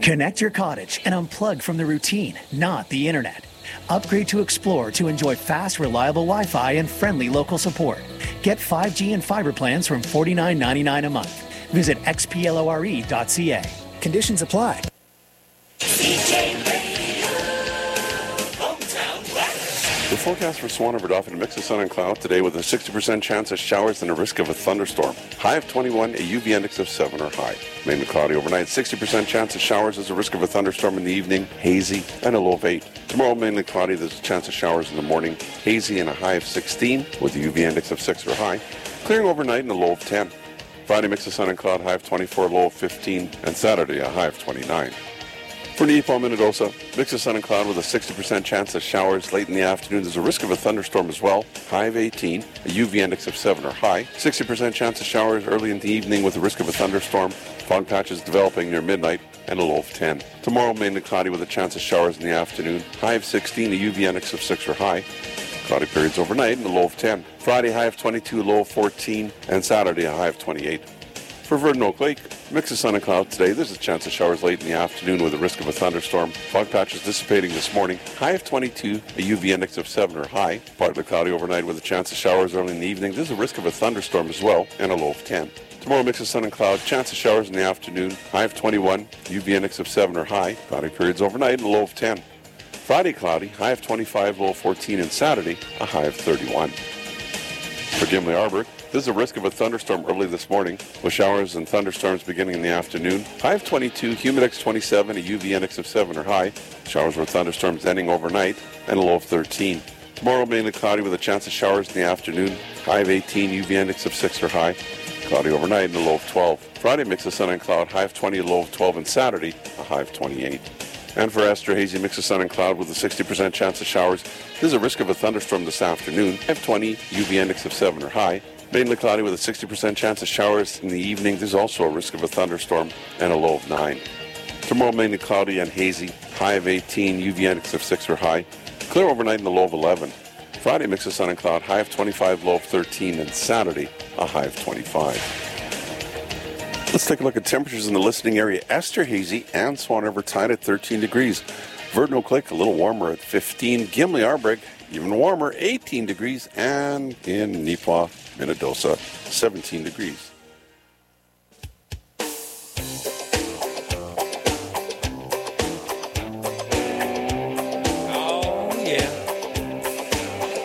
Connect your cottage and unplug from the routine, not the internet. Upgrade to Explore to enjoy fast, reliable Wi-Fi and friendly local support. Get 5G and fiber plans from $49.99 a month. Visit xplore.ca. Conditions apply. The forecast for Swan River Dauphin, a mix of sun and cloud today with a 60% chance of showers and a risk of a thunderstorm. High of 21, a UV index of 7 or high. Mainly cloudy overnight, 60% chance of showers, there's a risk of a thunderstorm in the evening, hazy, and a low of 8. Tomorrow, mainly cloudy, there's a chance of showers in the morning, hazy and a high of 16 with a UV index of 6 or high. Clearing overnight and a low of 10. Friday, mix of sun and cloud, high of 24, low of 15, and Saturday, a high of 29. For Neepaw, Minnedosa, mix of sun and cloud with a 60% chance of showers late in the afternoon. There's a risk of a thunderstorm as well. High of 18, a UV index of 7 or high. 60% chance of showers early in the evening with a risk of a thunderstorm. Fog patches developing near midnight and a low of 10. Tomorrow, mainly cloudy with a chance of showers in the afternoon. High of 16, a UV index of 6 or high. Cloudy periods overnight and a low of 10. Friday, high of 22, low of 14, and Saturday, a high of 28. For Verdon Oak Lake, mix of sun and cloud today. There's a chance of showers late in the afternoon with a risk of a thunderstorm. Fog patches dissipating this morning. High of 22, a UV index of 7 or high. Partly cloudy overnight with a chance of showers early in the evening. There's a risk of a thunderstorm as well, and a low of 10. Tomorrow, mix of sun and cloud. Chance of showers in the afternoon. High of 21, UV index of 7 or high. Cloudy periods overnight and a low of 10. Friday, cloudy. High of 25, low of 14, and Saturday, a high of 31. For Gimli Arbor, there's a risk of a thunderstorm early this morning, with showers and thunderstorms beginning in the afternoon. High of 22, humidex 27, a UV index of 7 or high. Showers with thunderstorms ending overnight, and a low of 13. Tomorrow, mainly cloudy with a chance of showers in the afternoon. High of 18, UV index of 6 or high. Cloudy overnight, and a low of 12. Friday, mix of sun and cloud. High of 20, a low of 12, and Saturday, a high of 28. And for Esther, hazy mix of sun and cloud with a 60% chance of showers. There's a risk of a thunderstorm this afternoon. High of 20, UV index of 7 or high. Mainly cloudy with a 60% chance of showers in the evening. There's also a risk of a thunderstorm and a low of 9. Tomorrow, mainly cloudy and hazy. High of 18, UV index of 6 or high. Clear overnight and a low of 11. Friday, mix of sun and cloud. High of 25, low of 13. And Saturday, a high of 25. Let's take a look at temperatures in the listening area. Esther, hazy, and Swan River tied at 13 degrees. Verdon Oak Lake, a little warmer at 15. Gimli Arbrig, even warmer, 18 degrees. And in Neepaw, Minnedosa, 17 degrees.